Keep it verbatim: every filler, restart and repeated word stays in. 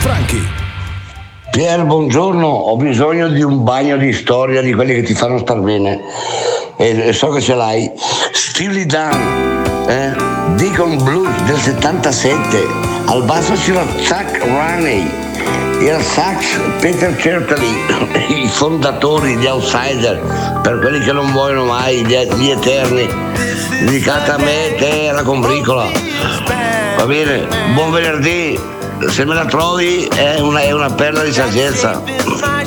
Franchi. Pier, buongiorno, ho bisogno di un bagno di storia di quelli che ti fanno star bene e, e so che ce l'hai. Steely Dan, eh? Deacon Blues del settantasette, al basso c'era Chuck Rainey e al sax Peter Certoli, i fondatori di Outsider, per quelli che non muoiono mai, gli, gli eterni, dedicata a me, te e la combricola. Va bene, buon venerdì, se me la trovi è una, è una perla di saggezza.